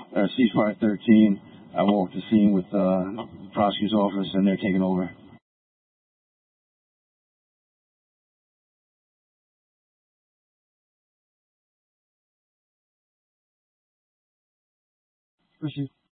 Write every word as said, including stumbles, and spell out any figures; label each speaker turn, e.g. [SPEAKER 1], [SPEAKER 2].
[SPEAKER 1] uh, ceasefire thirteen. I walked the scene with uh, the prosecutor's office, and they're taking over.
[SPEAKER 2] Proceed.